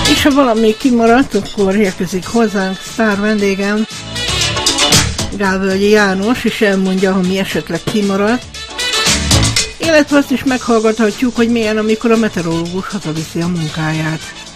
És ha valami kimaradt, akkor érkezik hozzánk sztár vendégem, Gálvölgyi János, és elmondja, ha mi esetleg kimaradt. Illetve azt is meghallgathatjuk, hogy milyen, amikor a meteorológus hazaviszi a munkáját.